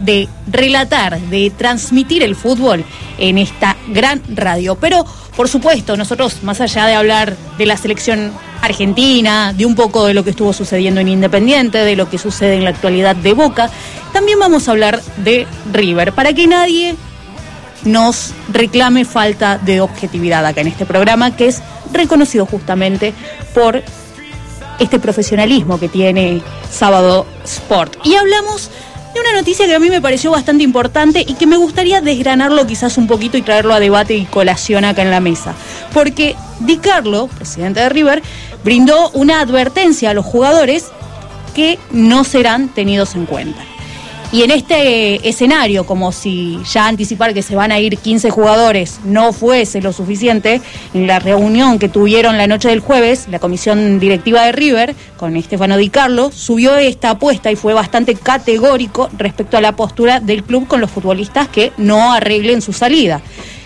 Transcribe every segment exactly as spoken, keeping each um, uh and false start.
de relatar, de transmitir el fútbol en esta gran radio. Pero, por supuesto, nosotros, más allá de hablar de la selección argentina, de un poco de lo que estuvo sucediendo en Independiente, de lo que sucede en la actualidad de Boca, también vamos a hablar de River, para que nadie nos reclame falta de objetividad acá en este programa, que es reconocido justamente por este profesionalismo que tiene Sábado Sport. Y hablamos de una noticia que a mí me pareció bastante importante y que me gustaría desgranarlo quizás un poquito y traerlo a debate y colación acá en la mesa. Porque Di Carlo, presidente de River, brindó una advertencia a los jugadores que no serán tenidos en cuenta. Y en este escenario, como si ya anticipar que se van a ir quince jugadores no fuese lo suficiente, en la reunión que tuvieron la noche del jueves, la comisión directiva de River, con Stefano Di Carlo, subió esta apuesta y fue bastante categórico respecto a la postura del club con los futbolistas que no arreglen su salida.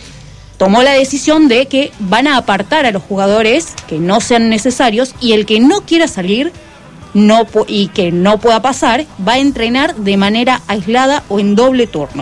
Tomó la decisión de que van a apartar a los jugadores que no sean necesarios y el que no quiera salir no y que no pueda pasar, va a entrenar de manera aislada o en doble turno.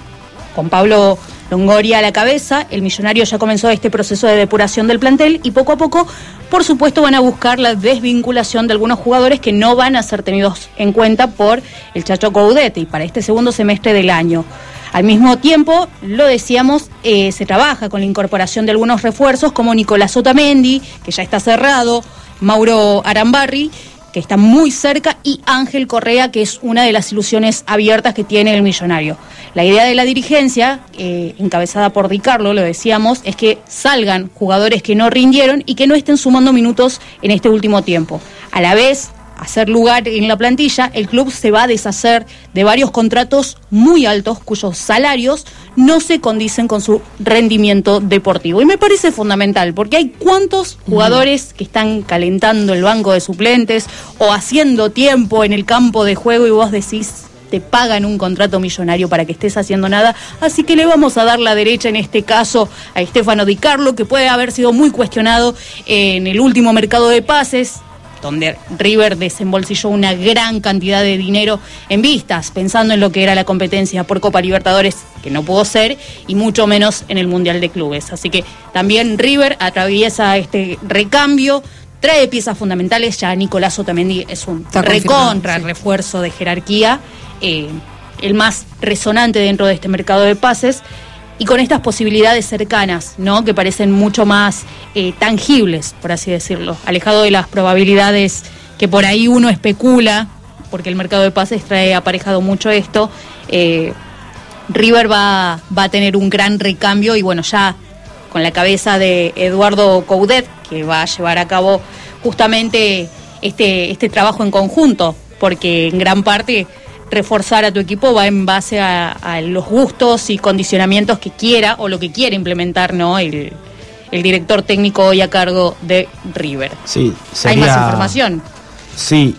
Con Pablo Longoria a la cabeza, el Millonario ya comenzó este proceso de depuración del plantel y poco a poco, por supuesto, van a buscar la desvinculación de algunos jugadores que no van a ser tenidos en cuenta por el Chacho Coudet y para este segundo semestre del año. Al mismo tiempo, lo decíamos, eh, se trabaja con la incorporación de algunos refuerzos como Nicolás Otamendi, que ya está cerrado, Mauro Arambarri, que está muy cerca, y Ángel Correa, que es una de las ilusiones abiertas que tiene el Millonario. La idea de la dirigencia, eh, encabezada por Di Carlo, lo decíamos, es que salgan jugadores que no rindieron y que no estén sumando minutos en este último tiempo. A la vez, hacer lugar en la plantilla, el club se va a deshacer de varios contratos muy altos cuyos salarios no se condicen con su rendimiento deportivo. Y me parece fundamental, porque hay cuantos jugadores que están calentando el banco de suplentes o haciendo tiempo en el campo de juego y vos decís, te pagan un contrato millonario para que estés haciendo nada, así que le vamos a dar la derecha en este caso a Stefano Di Carlo, que puede haber sido muy cuestionado en el último mercado de pases, donde River desembolsilló una gran cantidad de dinero en vistas, pensando en lo que era la competencia por Copa Libertadores, que no pudo ser, y mucho menos en el Mundial de Clubes. Así que también River atraviesa este recambio, trae piezas fundamentales, ya Nicolás Otamendi es un recontra sí. refuerzo de jerarquía, eh, el más resonante dentro de este mercado de pases, y con estas posibilidades cercanas, ¿no?, que parecen mucho más eh, tangibles, por así decirlo, alejado de las probabilidades que por ahí uno especula, porque el mercado de pases trae aparejado mucho esto. eh, River va, va a tener un gran recambio y bueno, ya con la cabeza de Eduardo Coudet, que va a llevar a cabo justamente este, este trabajo en conjunto, porque en gran parte reforzar a tu equipo va en base a, a los gustos y condicionamientos que quiera o lo que quiera implementar, ¿no?, el, el director técnico hoy a cargo de River. Sí, sería... ¿Hay más información? Sí,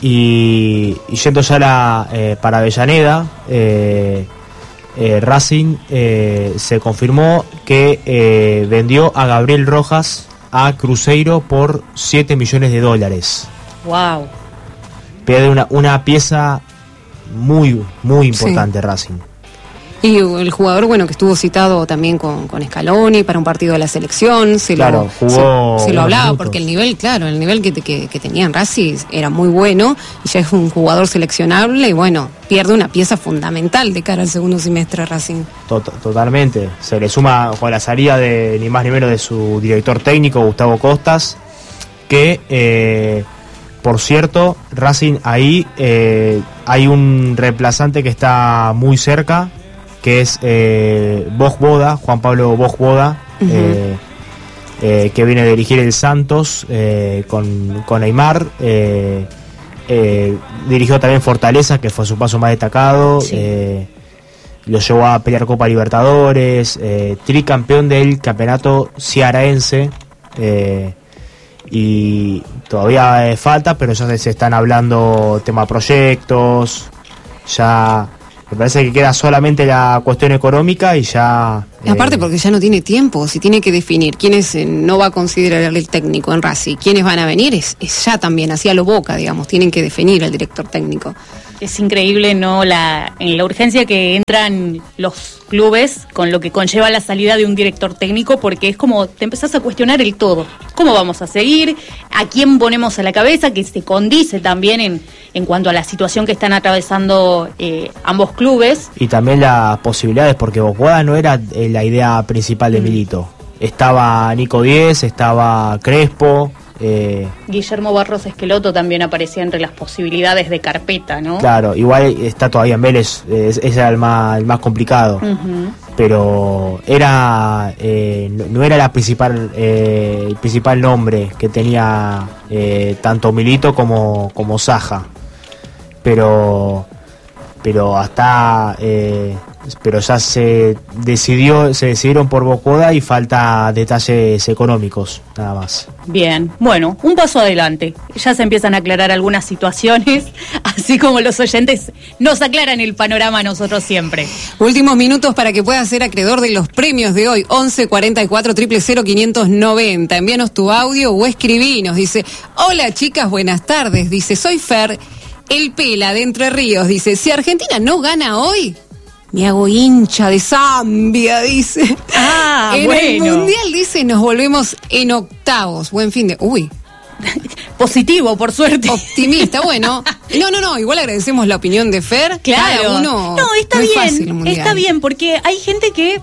y, y yendo ya la, eh, para Avellaneda, eh, eh, Racing eh, se confirmó que eh, vendió a Gabriel Rojas a Cruzeiro por siete millones de dólares. Wow. Pierde una, una pieza muy, muy importante, sí. Racing. Y el jugador, bueno, que estuvo citado también con, con Scaloni para un partido de la selección, se claro, lo, jugó se, se lo hablaba, minutos. porque el nivel, claro, el nivel que, que, que tenía en Racing era muy bueno, y ya es un jugador seleccionable, y bueno, pierde una pieza fundamental de cara al segundo semestre de Racing. Tot- totalmente, se le suma con la salida de ni más ni menos de su director técnico, Gustavo Costas, que... Eh, Por cierto, Racing ahí eh, hay un reemplazante que está muy cerca, que es eh, Bosch-Boda, Juan Pablo Bosch-Boda, uh-huh. eh, eh, que viene a dirigir el Santos eh, con, con Neymar. Eh, eh, dirigió también Fortaleza, que fue su paso más destacado. Sí. Eh, lo llevó a pelear Copa Libertadores, eh, tricampeón del campeonato cearense. Eh, y todavía eh, falta, pero ya se están hablando tema proyectos, ya me parece que queda solamente la cuestión económica y ya... Eh... Aparte porque ya no tiene tiempo, si tiene que definir quiénes eh, no va a considerar el técnico en Racing, quiénes van a venir, es, es ya también, hacia lo Boca, digamos, tienen que definir el director técnico. Es increíble, ¿no? La, en la urgencia que entran los clubes con lo que conlleva la salida de un director técnico, porque es como te empezás a cuestionar el todo. ¿Cómo vamos a seguir? ¿A quién ponemos a la cabeza? Que se condice también en, en cuanto a la situación que están atravesando eh, ambos clubes. Y también las posibilidades, porque Boquada no era eh, la idea principal de Milito. Estaba Nico Díez, estaba Crespo. Eh, Guillermo Barros Esqueloto también aparecía entre las posibilidades de carpeta, ¿no? Claro, igual está todavía en Vélez, ese era el más, el más complicado. Uh-huh. Pero era eh, no, no era la principal eh, el principal nombre que tenía eh, tanto Milito como, como Saja. Pero pero hasta eh, pero ya se decidió se decidieron por Boquada y falta detalles económicos nada más. Bien, bueno, un paso adelante. Ya se empiezan a aclarar algunas situaciones, así como los oyentes nos aclaran el panorama a nosotros siempre. Últimos minutos para que puedas ser acreedor de los premios de hoy. once cuarenta y cuatro, cero cero, quinientos noventa. Envíanos tu audio o escribinos. Dice, hola chicas, buenas tardes. Dice, soy Fer, el Pela de Entre Ríos. Dice, si Argentina no gana hoy, me hago hincha de Zambia, dice. Ah, en bueno. el Mundial, dice, nos volvemos en octavos. Buen fin de... Uy. Positivo, por suerte. Optimista, bueno. No, no, no, igual agradecemos la opinión de Fer. Claro. Cada uno, no, está no es bien, fácil el Mundial. está bien, porque hay gente que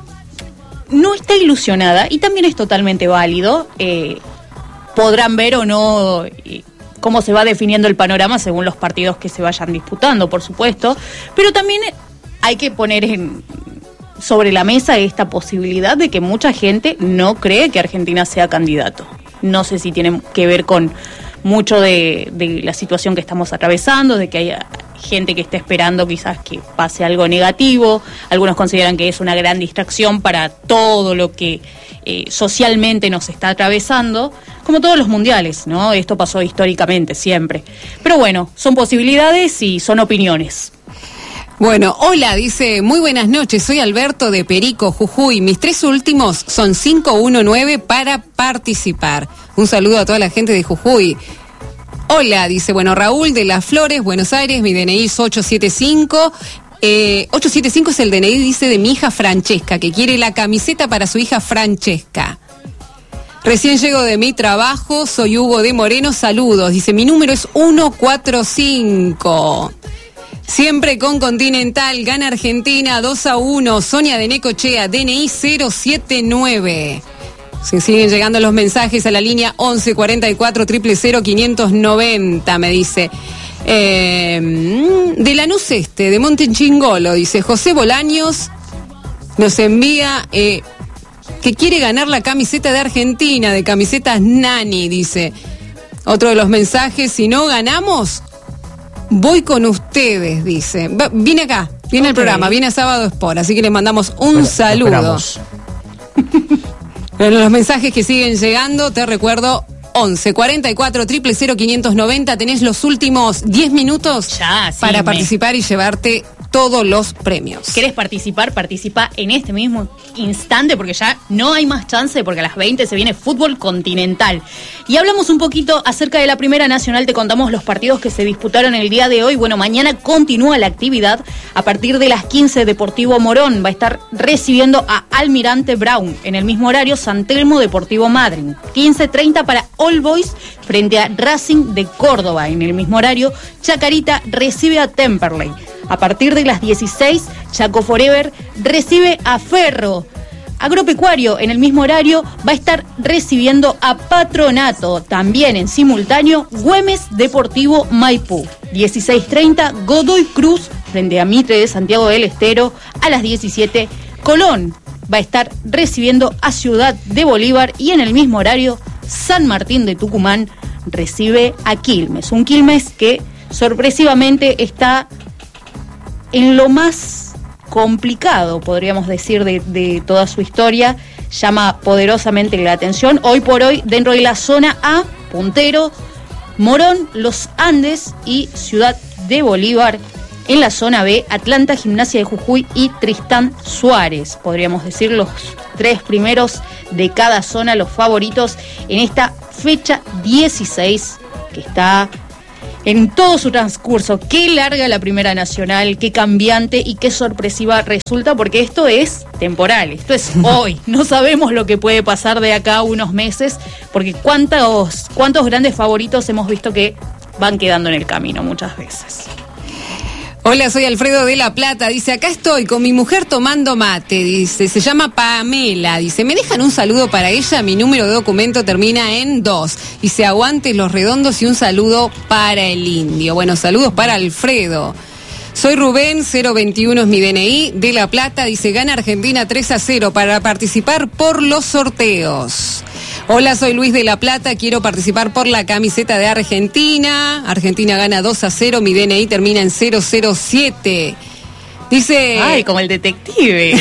no está ilusionada y también es totalmente válido. Eh, podrán ver o no... Eh, cómo se va definiendo el panorama según los partidos que se vayan disputando, por supuesto, pero también hay que poner en, sobre la mesa esta posibilidad de que mucha gente no cree que Argentina sea candidato. No sé si tiene que ver con mucho de, de la situación que estamos atravesando, de que haya gente que esté esperando quizás que pase algo negativo. Algunos consideran que es una gran distracción para todo lo que eh, socialmente nos está atravesando, como todos los mundiales, ¿no? Esto pasó históricamente, siempre. Pero bueno, son posibilidades y son opiniones. Bueno, hola, dice, muy buenas noches, soy Alberto de Perico, Jujuy. Mis tres últimos son cinco uno nueve para participar. Un saludo a toda la gente de Jujuy. Hola, dice, bueno, Raúl de Las Flores, Buenos Aires, mi D N I es ocho siete cinco. Eh, ocho siete cinco es el D N I, dice, de mi hija Francesca, que quiere la camiseta para su hija Francesca. Recién llego de mi trabajo, soy Hugo de Moreno, saludos. Dice, mi número es ciento cuarenta y cinco. Siempre con Continental, gana Argentina dos a uno. Sonia de Necochea, D N I cero siete nueve. Se siguen llegando los mensajes a la línea once cuarenta y cuatro, cero cero cero, quinientos noventa, me dice. Eh, de Lanús Este, de Montechingolo, dice José Bolaños, nos envía eh, que quiere ganar la camiseta de Argentina, de camisetas Nani, dice. Otro de los mensajes, si no ganamos, voy con ustedes, dice. Va, viene acá, viene okay. El programa, viene a Sábado Sport, así que les mandamos un bueno, saludo. Bueno, los mensajes que siguen llegando, te recuerdo, once cuarenta y cuatro, cero cero cero, quinientos noventa, tenés los últimos diez minutos ya, sí, para me... participar y llevarte todos los premios. ¿Querés participar? Participa en este mismo instante porque ya no hay más chance, porque a las veinte se viene fútbol continental. Y hablamos un poquito acerca de la Primera Nacional, te contamos los partidos que se disputaron el día de hoy. Bueno, mañana continúa la actividad. A partir de las quince, Deportivo Morón va a estar recibiendo a Almirante Brown. En el mismo horario, San Telmo, Deportivo Madryn. quince treinta para All Boys frente a Racing de Córdoba. En el mismo horario, Chacarita recibe a Temperley. A partir de las dieciséis, Chaco Forever recibe a Ferro. Agropecuario, en el mismo horario, va a estar recibiendo a Patronato. También en simultáneo, Güemes Deportivo Maipú. dieciséis treinta, Godoy Cruz frente a Mitre de Santiago del Estero. A las diecisiete, Colón va a estar recibiendo a Ciudad de Bolívar. Y en el mismo horario, San Martín de Tucumán recibe a Quilmes. Un Quilmes que sorpresivamente está en lo más complicado, podríamos decir, de, de toda su historia. Llama poderosamente la atención. Hoy por hoy, dentro de la zona A, puntero, Morón, Los Andes y Ciudad de Bolívar. En la zona B, Atlanta, Gimnasia de Jujuy y Tristán Suárez. Podríamos decir los tres primeros de cada zona, los favoritos en esta fecha dieciséis, que está en todo su transcurso. Qué larga la Primera Nacional, qué cambiante y qué sorpresiva resulta, porque esto es temporal, esto es hoy. No sabemos lo que puede pasar de acá a unos meses, porque cuántos, cuántos grandes favoritos hemos visto que van quedando en el camino muchas veces. Hola, soy Alfredo de La Plata, dice, acá estoy con mi mujer tomando mate, dice, se llama Pamela, dice, ¿me dejan un saludo para ella? Mi número de documento termina en dos, dice, aguante los redondos y un saludo para el indio. Bueno, saludos para Alfredo. Soy Rubén, cero veintiuno es mi D N I, de La Plata, dice, gana Argentina tres a cero para participar por los sorteos. Hola, soy Luis de La Plata, quiero participar por la camiseta de Argentina. Argentina gana dos a cero, mi D N I termina en cero cero siete. Dice... Ay, como el detective.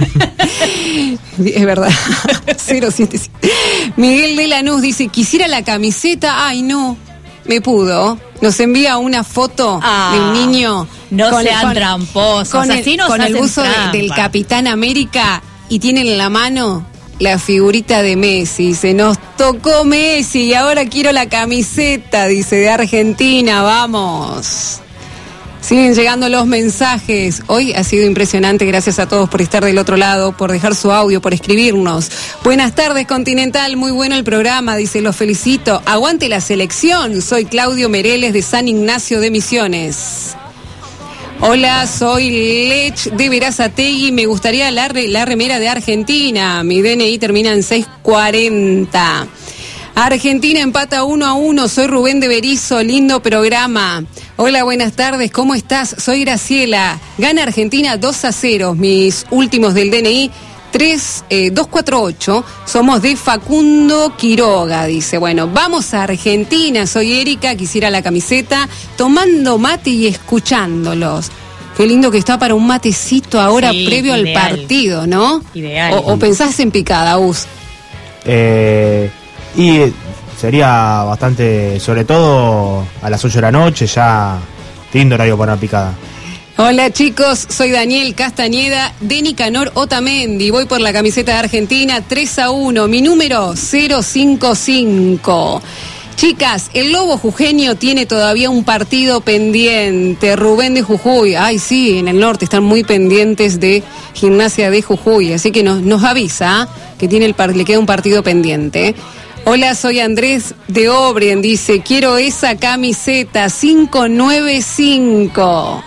Es verdad, cero siete siete. Miguel de Lanús dice, quisiera la camiseta, ay no, me pudo. Nos envía una foto ah, de un niño. No con, sean con, tramposos, con el, así nos con el hacen buzo de, del Capitán América y tiene en la mano la figurita de Messi. Se nos tocó Messi y ahora quiero la camiseta, dice, de Argentina, vamos. Siguen llegando los mensajes. Hoy ha sido impresionante, gracias a todos por estar del otro lado, por dejar su audio, por escribirnos. Buenas tardes, Continental, muy bueno el programa, dice, los felicito. Aguante la selección, soy Claudio Mereles de San Ignacio de Misiones. Hola, soy Lech de Verazategui, me gustaría la, la remera de Argentina, mi D N I termina en seis cuarenta. Argentina empata uno a uno, soy Rubén de Berizo, lindo programa. Hola, buenas tardes, ¿cómo estás? Soy Graciela, gana Argentina dos a cero, mis últimos del D N I tres, eh, dos cuatro ocho, somos de Facundo Quiroga, dice, bueno, vamos a Argentina, soy Erika, quisiera la camiseta, tomando mate y escuchándolos. Qué lindo que está para un matecito ahora, sí, previo ideal. Al partido, ¿no? Ideal. O, o pensás en picada, Us. Eh, y sería bastante, sobre todo a las ocho de la noche, ya lindo horario para una picada. Hola chicos, soy Daniel Castañeda de Nicanor Otamendi, voy por la camiseta de Argentina tres a uno, mi número cero cinco cinco. Chicas, el Lobo Jujeño tiene todavía un partido pendiente, Rubén de Jujuy, ay sí, en el norte están muy pendientes de Gimnasia de Jujuy, así que nos, nos avisa que tiene el, le queda un partido pendiente. Hola, soy Andrés de Obrien, dice, quiero esa camiseta cinco nueve cinco.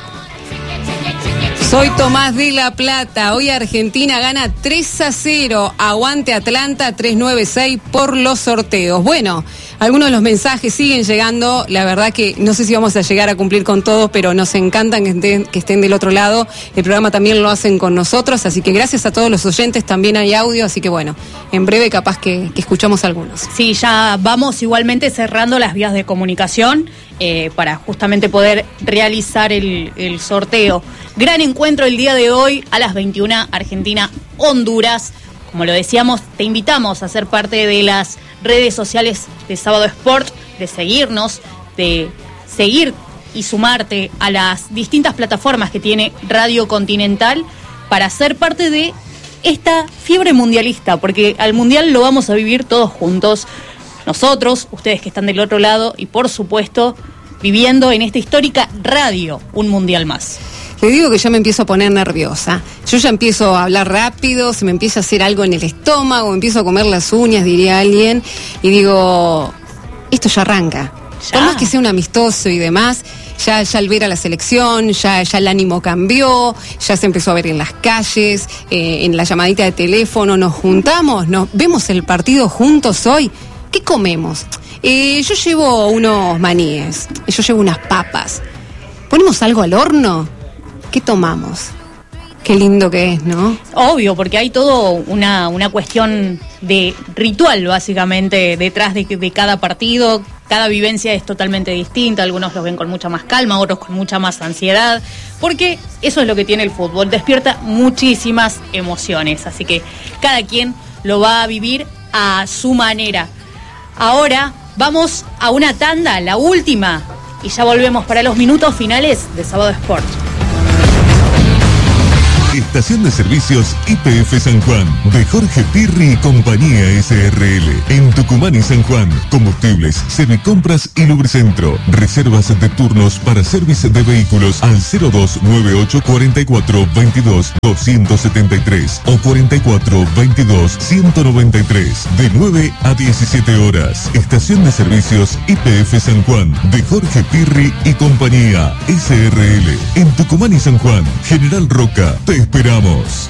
Soy Tomás de La Plata, hoy Argentina gana tres a cero, aguante Atlanta tres nueve seis por los sorteos. Bueno, algunos de los mensajes siguen llegando, la verdad que no sé si vamos a llegar a cumplir con todos, pero nos encantan que estén, que estén del otro lado, el programa también lo hacen con nosotros, así que gracias a todos los oyentes, también hay audio, así que bueno, en breve capaz que, que escuchamos algunos. Sí, ya vamos igualmente cerrando las vías de comunicación, Eh, para justamente poder realizar el, el sorteo. Gran encuentro el día de hoy a las veintiuna, Argentina-Honduras. Como lo decíamos, te invitamos a ser parte de las redes sociales de Sábado Sport, de seguirnos, de seguir y sumarte a las distintas plataformas que tiene Radio Continental para ser parte de esta fiebre mundialista, porque al mundial lo vamos a vivir todos juntos. Nosotros, ustedes que están del otro lado y por supuesto viviendo en esta histórica radio un mundial más. Le digo que ya me empiezo a poner nerviosa. Yo ya empiezo a hablar rápido, se me empieza a hacer algo en el estómago, empiezo a comer las uñas, diría alguien, y digo, esto ya arranca. Ya. Por más que sea un amistoso y demás, ya, ya al ver a la selección, ya, ya el ánimo cambió, ya se empezó a ver en las calles, eh, en la llamadita de teléfono, nos juntamos, nos vemos el partido juntos hoy. ¿Qué comemos? Eh, yo llevo unos maníes, yo llevo unas papas. ¿Ponemos algo al horno? ¿Qué tomamos? Qué lindo que es, ¿no? Obvio, porque hay todo una, una cuestión de ritual, básicamente, detrás de, de cada partido. Cada vivencia es totalmente distinta, algunos los ven con mucha más calma, otros con mucha más ansiedad, porque eso es lo que tiene el fútbol, despierta muchísimas emociones, así que cada quien lo va a vivir a su manera. Ahora vamos a una tanda, la última, y ya volvemos para los minutos finales de Sábado Sport. Estación de Servicios Y P F San Juan, de Jorge Pirri y Compañía S R L. En Tucumán y San Juan, combustibles, servicompras y lubricentro. Reservas de turnos para servicio de vehículos al cero dos nueve ocho cuatro cuatro veintidós doscientos setenta y tres o cuarenta y cuatro veintidós ciento noventa y tres, de nueve a diecisiete horas. Estación de Servicios Y P F San Juan, de Jorge Pirri y Compañía S R L. En Tucumán y San Juan, General Roca, te esperamos.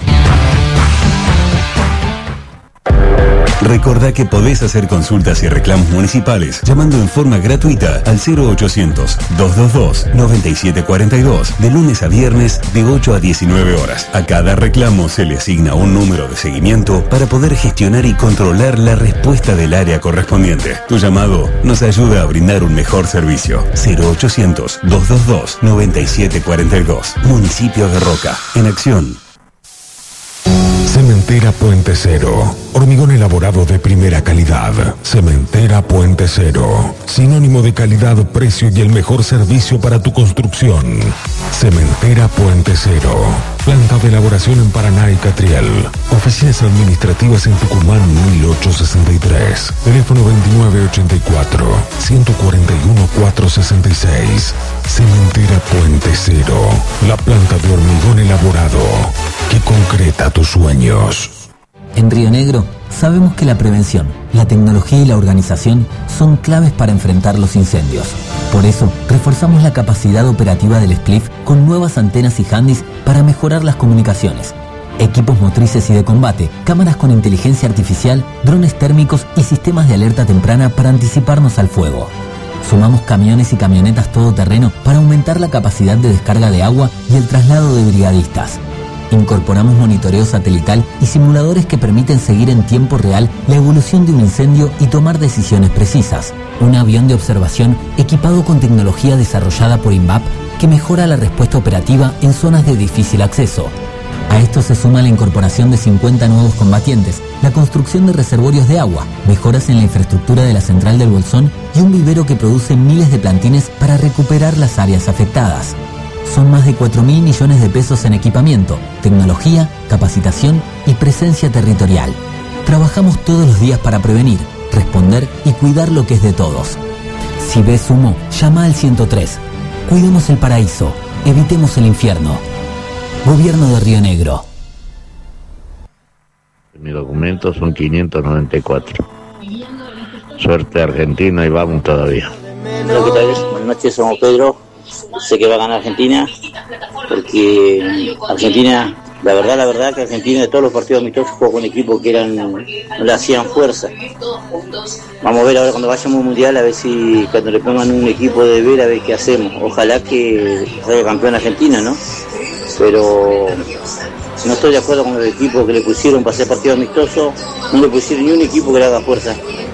Recordá que podés hacer consultas y reclamos municipales llamando en forma gratuita al cero ochocientos, doscientos veintidós, noventa y siete cuarenta y dos de lunes a viernes de ocho a diecinueve horas. A cada reclamo se le asigna un número de seguimiento para poder gestionar y controlar la respuesta del área correspondiente. Tu llamado nos ayuda a brindar un mejor servicio. cero ochocientos, doscientos veintidós, noventa y siete cuarenta y dos. Municipio de Roca. En acción. Cementera Puente Cero. Hormigón elaborado de primera calidad. Cementera Puente Cero. Sinónimo de calidad, precio y el mejor servicio para tu construcción. Cementera Puente Cero. Planta de elaboración en Paraná y Catriel. Oficinas administrativas en Tucumán mil ochocientos sesenta y tres. Teléfono veintinueve ochenta y cuatro, ciento cuarenta y uno, cuatrocientos sesenta y seis. Cementera Puente Cero. La planta de hormigón elaborado que concreta tus sueños. En Río Negro sabemos que la prevención, la tecnología y la organización son claves para enfrentar los incendios. Por eso, reforzamos la capacidad operativa del S P L I F con nuevas antenas y handys para mejorar las comunicaciones. Equipos motrices y de combate, cámaras con inteligencia artificial, drones térmicos y sistemas de alerta temprana para anticiparnos al fuego. Sumamos camiones y camionetas todoterreno para aumentar la capacidad de descarga de agua y el traslado de brigadistas. Incorporamos monitoreo satelital y simuladores que permiten seguir en tiempo real la evolución de un incendio y tomar decisiones precisas. Un avión de observación equipado con tecnología desarrollada por INVAP que mejora la respuesta operativa en zonas de difícil acceso. A esto se suma la incorporación de cincuenta nuevos combatientes, la construcción de reservorios de agua, mejoras en la infraestructura de la central del Bolsón y un vivero que produce miles de plantines para recuperar las áreas afectadas. Son más de cuatro mil millones de pesos en equipamiento, tecnología, capacitación y presencia territorial. Trabajamos todos los días para prevenir, responder y cuidar lo que es de todos. Si ves humo, llama al ciento tres. Cuidemos el paraíso, evitemos el infierno. Gobierno de Río Negro. Mi documento son quinientos noventa y cuatro. Suerte Argentina y vamos todavía. Hola, ¿qué tal? Buenas noches, somos Pedro. Sé que va a ganar Argentina, porque Argentina, la verdad, la verdad que Argentina de todos los partidos amistosos jugó con equipos que eran, no le hacían fuerza. Vamos a ver ahora cuando vayamos al Mundial, a ver si cuando le pongan un equipo de ver, a ver qué hacemos. Ojalá que salga campeón Argentina, ¿no? Pero no estoy de acuerdo con el equipo que le pusieron para hacer partido amistoso, no le pusieron ni un equipo que le haga fuerza.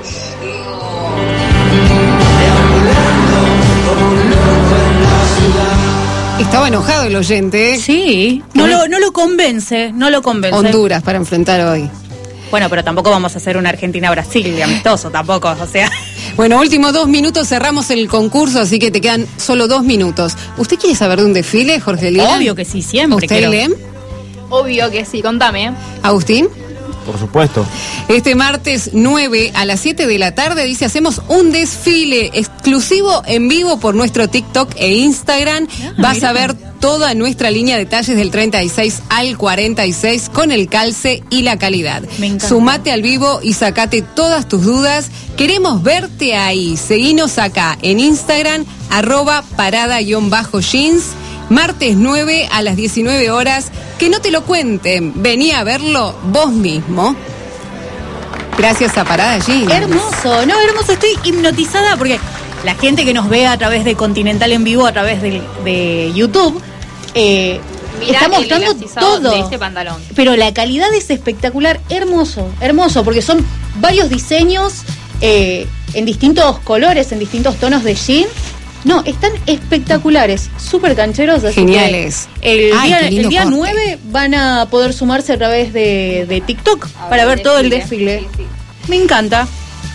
Estaba enojado el oyente, ¿eh? Sí, no lo, no lo convence, no lo convence. Honduras para enfrentar hoy. Bueno, pero tampoco vamos a hacer una Argentina-Brasil de amistoso, tampoco, o sea. Bueno, últimos dos minutos, cerramos el concurso, así que te quedan solo dos minutos. ¿Usted quiere saber de un desfile, Jorge Lina? Obvio que sí, siempre. ¿Usted, quiero. Lem? Obvio que sí, contame. ¿Agustín? Por supuesto. Este martes nueve a las siete de la tarde, dice, hacemos un desfile exclusivo en vivo por nuestro TikTok e Instagram. Ah, Vas mira. a ver toda nuestra línea de talles del treinta y seis al cuarenta y seis con el calce y la calidad. Me encanta. Sumate al vivo y sacate todas tus dudas. Queremos verte ahí. Seguinos acá en Instagram, arroba parada-jeans. Martes nueve a las diecinueve horas. Que no te lo cuenten, vení a verlo vos mismo. Gracias a Parada Jeans. Hermoso, no, hermoso, estoy hipnotizada porque la gente que nos ve a través de Continental en vivo, a través de, de YouTube, eh, está mostrando todo. De este pantalón. Pero la calidad es espectacular, hermoso, hermoso, porque son varios diseños eh, en distintos colores, en distintos tonos de jean. No, están espectaculares, súper cancheros. Así geniales. Que el Ay, día, qué lindo el día corte. nueve van a poder sumarse a través de, de TikTok A para ver ver todo el desfile. desfile. Sí, sí. Me encanta.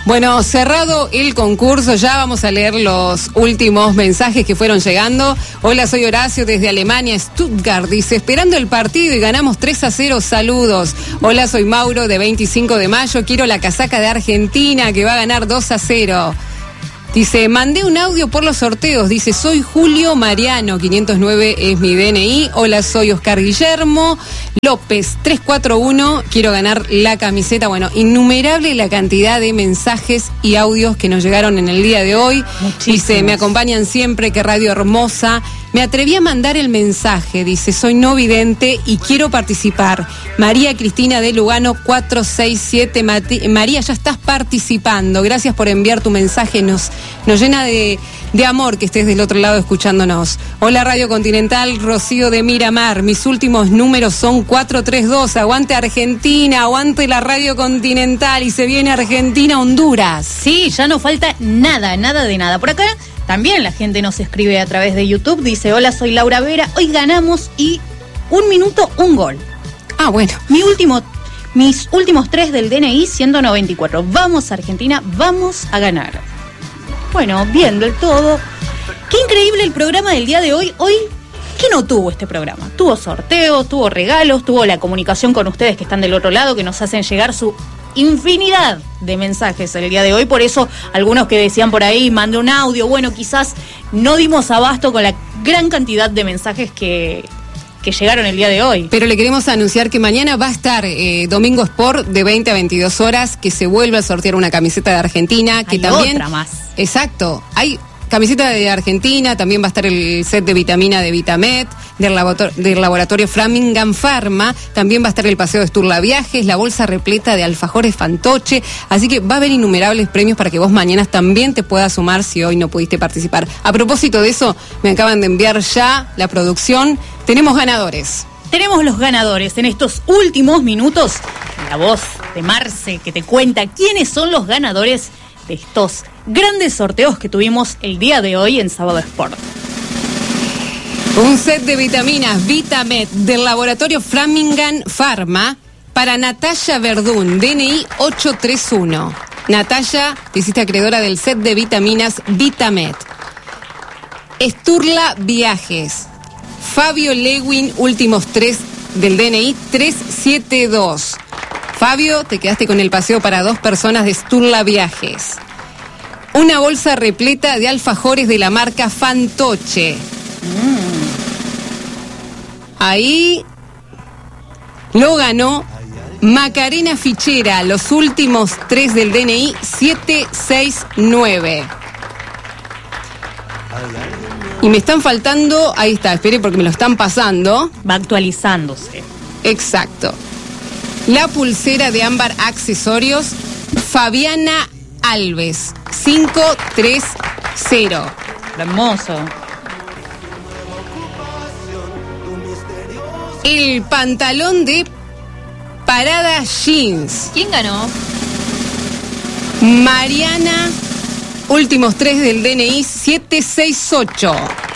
Bueno, cerrado el concurso, ya vamos a leer los últimos mensajes que fueron llegando. Hola, soy Horacio desde Alemania, Stuttgart. Dice, esperando el partido y ganamos tres a cero, saludos. Hola, soy Mauro de veinticinco de mayo, quiero la casaca de Argentina que va a ganar dos a cero. Dice, mandé un audio por los sorteos. Dice, soy Julio Mariano, quinientos nueve es mi D N I. Hola, soy Oscar Guillermo López, trescientos cuarenta y uno. Quiero ganar la camiseta. Bueno, innumerable la cantidad de mensajes y audios que nos llegaron en el día de hoy. Muchísimos. Dice, me acompañan siempre, qué radio hermosa. Me atreví a mandar el mensaje. Dice, soy no vidente y quiero participar. María Cristina de Lugano, cuatro seis siete. Mati- María, ya estás participando. Gracias por enviar tu mensaje. Nos, nos llena de, de amor que estés del otro lado escuchándonos. Hola, Radio Continental, Rocío de Miramar. Mis últimos números son cuatro tres dos. Aguante Argentina, aguante la Radio Continental. Y se viene Argentina-Honduras. Sí, ya no falta nada, nada de nada. Por acá también la gente nos escribe a través de YouTube. Dice, hola, soy Laura Vera. Hoy ganamos y un minuto, un gol. Ah, bueno. Mi último, mis últimos tres del D N I, ciento noventa y cuatro. Vamos, Argentina, vamos a ganar. Bueno, bien del todo. Qué increíble el programa del día de hoy. Hoy, ¿qué no tuvo este programa? Tuvo sorteos, tuvo regalos, tuvo la comunicación con ustedes que están del otro lado, que nos hacen llegar su infinidad de mensajes el día de hoy. Por eso algunos que decían por ahí, mandé un audio. Bueno, quizás no dimos abasto con la gran cantidad de mensajes que, que llegaron el día de hoy. Pero le queremos anunciar que mañana va a estar eh, Domingo Sport de veinte a veintidós horas, que se vuelve a sortear una camiseta de Argentina, que Hay también otra más. Exacto, hay camiseta de Argentina, también va a estar el set de vitamina de Vitamed, del, laborator- del laboratorio Framingham Pharma, también va a estar el paseo de Sturla Viajes, la bolsa repleta de alfajores Fantoche, así que va a haber innumerables premios para que vos mañana también te puedas sumar si hoy no pudiste participar. A propósito de eso, me acaban de enviar ya la producción, tenemos ganadores. Tenemos los ganadores en estos últimos minutos. La voz de Marce que te cuenta quiénes son los ganadores de estos grandes sorteos que tuvimos el día de hoy en Sábado Sport. Un set de vitaminas Vitamed del laboratorio Framingham Pharma para Natalia Verdún, D N I ocho tres uno. Natalia, te hiciste acreedora del set de vitaminas Vitamed. Sturla Viajes. Fabio Lewin, últimos tres del D N I trescientos setenta y dos. Fabio, te quedaste con el paseo para dos personas de Sturla Viajes. Una bolsa repleta de alfajores de la marca Fantoche. Mm. Ahí lo ganó Macarena Fichera, los últimos tres del D N I setecientos sesenta y nueve. Y me están faltando, ahí está, espere porque me lo están pasando. Va actualizándose. Exacto. La pulsera de ámbar accesorios, Fabiana Alves, cinco tres cero. Hermoso. El pantalón de Parada Jeans. ¿Quién ganó? Mariana, últimos tres del D N I setecientos sesenta y ocho.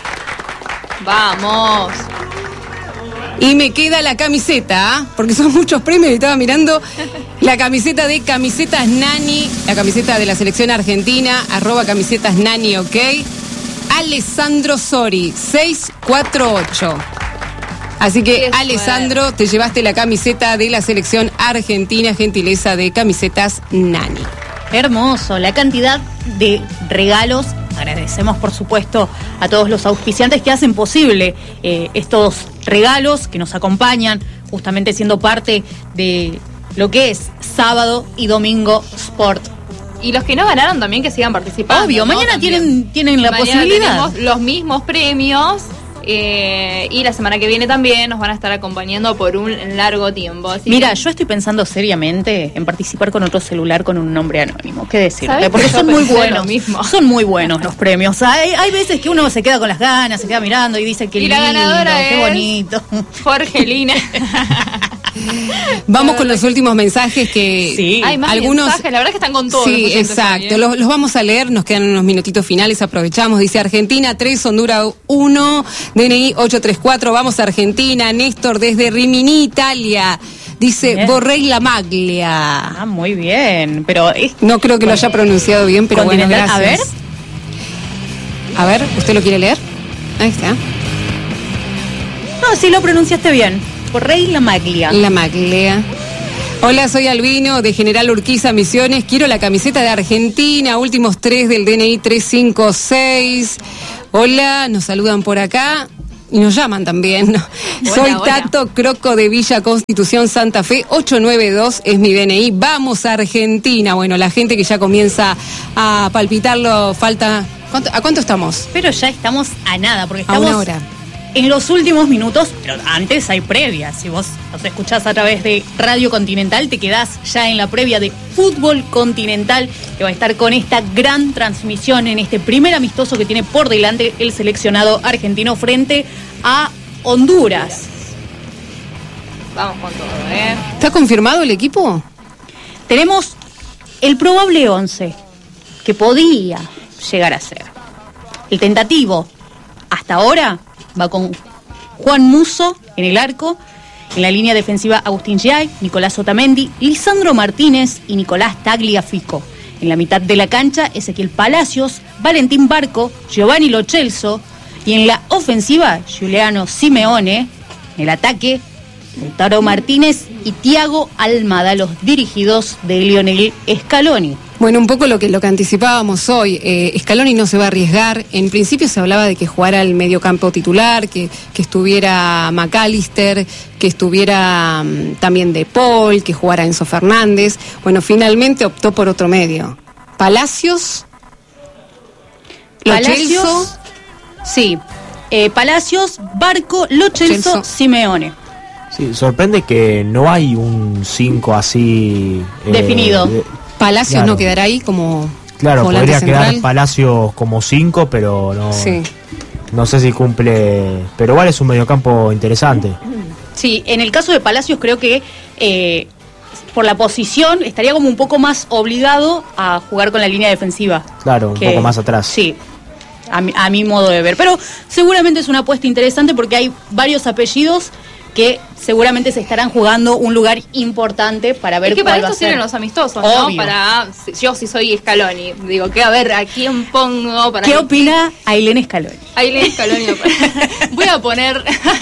Vamos. Y me queda la camiseta, ¿eh? Porque son muchos premios y estaba mirando la camiseta de Camisetas Nani, la camiseta de la selección argentina, arroba Camisetas Nani, ok. Alessandro Sori, seiscientos cuarenta y ocho. Así que, Alessandro, te llevaste la camiseta de la selección argentina, gentileza de Camisetas Nani. Hermoso, la cantidad de regalos. Agradecemos, por supuesto, a todos los auspiciantes que hacen posible eh, estos regalos, que nos acompañan, justamente siendo parte de lo que es Sábado y Domingo Sport. Y los que no ganaron también que sigan participando. Obvio, ¿no? mañana También. tienen, tienen la Mañana posibilidad. tenemos los mismos premios. Eh, y la semana que viene también nos van a estar acompañando por un largo tiempo. Así Mira, que... yo estoy pensando seriamente en participar con otro celular con un nombre anónimo. ¿Qué decirte? ¿Sabes? Porque Yo son muy pensé lo buenos. mismo. Son muy buenos los premios. Hay, hay veces que uno se queda con las ganas, se queda mirando y dice que Y lindo, la ganadora qué es bonito. Jorgelina. Vamos con los últimos mensajes que Sí. Hay más algunos mensajes, la verdad que están con todos. Sí, los oyentes exacto. hoy, ¿eh? Los, los vamos a leer, nos quedan unos minutitos finales, aprovechamos. Dice Argentina tres, Honduras uno, D N I ocho tres cuatro, vamos a Argentina. Néstor desde Rimini, Italia. Dice Bien. Borrell La Maglia. Ah, muy bien. Pero es No creo que lo haya pronunciado bien, pero bueno, Continental, gracias. a ver. A ver, ¿usted lo quiere leer? Ahí está. No, sí lo pronunciaste bien. Borrell La Maglia. La Maglia. Hola, soy Albino de General Urquiza, Misiones. Quiero la camiseta de Argentina, últimos tres del D N I tres cinco seis. Hola, nos saludan por acá y nos llaman también. ¿No? Hola, Soy hola. Tato Croco de Villa Constitución, Santa Fe. ocho nueve dos es mi D N I. Vamos a Argentina. Bueno, la gente que ya comienza a palpitarlo, falta... ¿Cuánto- ¿A cuánto estamos? Pero ya estamos a nada, porque A estamos una hora. en los últimos minutos, pero antes hay previa. Si vos nos escuchás a través de Radio Continental, te quedás ya en la previa de Fútbol Continental, que va a estar con esta gran transmisión en este primer amistoso que tiene por delante el seleccionado argentino frente a Honduras. Vamos con todo, ¿eh? ¿Está confirmado el equipo? Tenemos el probable once que podía llegar a ser. El tentativo, hasta ahora, va con Juan Musso en el arco, en la línea defensiva Agustín Giai, Nicolás Otamendi, Lisandro Martínez y Nicolás Tagliafico. En la mitad de la cancha, Ezequiel Palacios, Valentín Barco, Giovanni Lo Celso, y en la ofensiva, Giuliano Simeone. En el ataque, Lautaro Martínez y Thiago Almada, los dirigidos de Lionel Scaloni. Bueno, un poco lo que lo que anticipábamos hoy. Eh, Scaloni no se va a arriesgar. En principio se hablaba de que jugara el mediocampo titular, que, que estuviera McAllister, que estuviera um, también De Paul, que jugara Enzo Fernández. Bueno, finalmente optó por otro medio. Palacios, Lo Palacios, Celso, sí. Eh, Palacios, Barco, Lo Celso, Celso. Simeone. Sí, sorprende que no hay un cinco así... eh, Definido. de- Palacios Claro. no quedará ahí como Claro, volante podría central. quedar Palacios como cinco, pero no, Sí. no sé si cumple... Pero igual es un mediocampo interesante. Sí, en el caso de Palacios creo que eh, por la posición estaría como un poco más obligado a jugar con la línea defensiva. Claro, un Que- poco más atrás. Sí, a mi, a mi modo de ver. Pero seguramente es una apuesta interesante porque hay varios apellidos que seguramente se estarán jugando un lugar importante para ver Es que para cuál va a esto ser. tienen los amistosos, ¿no? Obvio. Para, yo si soy Scaloni, digo, que a ver, ¿a quién pongo? Para ¿Qué que- opina Ailén Scaloni? Ahí le Scaloni. Voy a poner...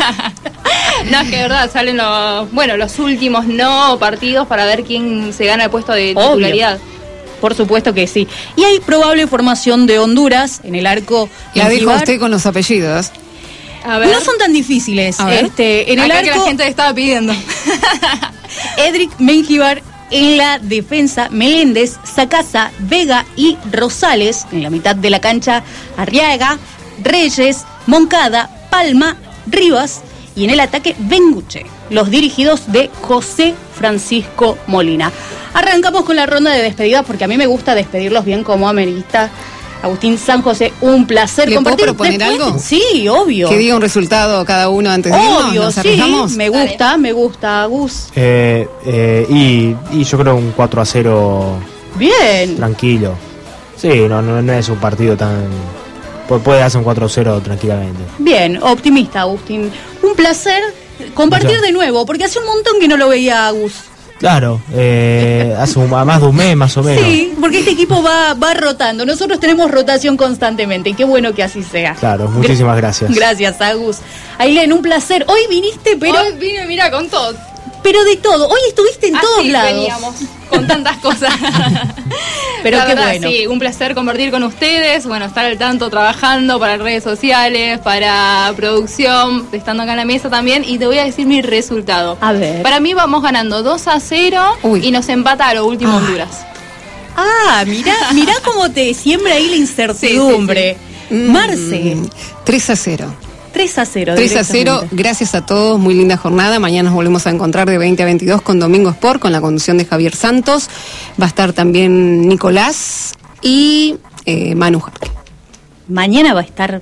No, es que de verdad salen los, bueno, los últimos no partidos para ver quién se gana el puesto de Obvio. titularidad. Por supuesto que sí. Y hay probable formación de Honduras en el arco. La dijo Mengíbar. usted con los apellidos. A ver. No son tan difíciles. A ver. Este, en el Acá que arco, la gente estaba pidiendo. Edric Mengíbar. En la defensa, Meléndez, Sacasa, Vega y Rosales. En la mitad de la cancha, Arriaga, Reyes, Moncada, Palma, Rivas. Y en el ataque, Benguche. Los dirigidos de José Francisco Molina. Arrancamos con la ronda de despedidas porque a mí me gusta despedirlos bien como amerista. Agustín San José, un placer ¿Le puedo compartir. proponer Después- algo? Sí, obvio. Que diga un resultado cada uno antes de irnos. Obvio, ¿Nos sí, arriesgamos? me gusta, me gusta, Gus. Eh, eh, y, y yo creo un cuatro a cero Bien. tranquilo. Sí, no, no, no es un partido tan... pu- Puede hacer un cuatro a cero tranquilamente. Bien, optimista, Agustín. Un placer compartir Muchas- de nuevo, porque hace un montón que no lo veía a Gus. Claro, eh, hace un- más de un mes más o menos. Sí, porque este equipo va, va rotando. Nosotros tenemos rotación constantemente y qué bueno que así sea. Claro, muchísimas gracias. Gracias, Agus. Ailén, un placer. Hoy viniste, pero, Hoy vine, mira, con todo. pero de todo. Hoy estuviste en todos Así lados. veníamos, con tantas cosas. Pero La qué verdad, bueno. Sí, un placer compartir con ustedes, bueno, estar al tanto trabajando para redes sociales, para producción, estando acá en la mesa también, y te voy a decir mi resultado. A ver. Para mí vamos ganando dos a cero Uy. y nos empata a lo último Ah. Honduras. Ah, mirá, mirá cómo te siembra ahí la incertidumbre. Mm, Marce, tres a cero. tres a cero. tres a cero, directamente. gracias a todos, muy linda jornada. Mañana nos volvemos a encontrar de veinte a veintidós con Domingo Sport, con la conducción de Javier Santos. Va a estar también Nicolás y eh, Manu Jarque. Mañana va a estar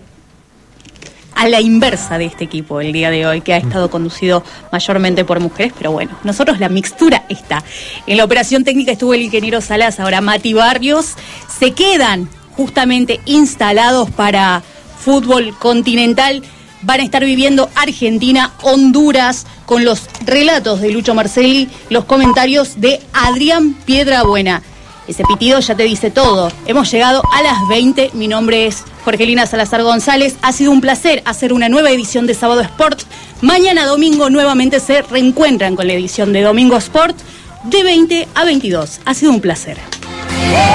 a la inversa de este equipo el día de hoy, que ha estado conducido mayormente por mujeres, pero bueno, nosotros la mixtura está. En la operación técnica estuvo el ingeniero Salas, ahora Mati Barrios. Se quedan justamente instalados para fútbol continental. Van a estar viviendo Argentina, Honduras, con los relatos de Lucho Marcelli, los comentarios de Adrián Piedrabuena. Ese pitido ya te dice todo. Hemos llegado a las veinte. Mi nombre es Jorgelina Salazar González. Ha sido un placer hacer una nueva edición de Sábado Sport. Mañana domingo nuevamente se reencuentran con la edición de Domingo Sport de veinte a veintidós. Ha sido un placer.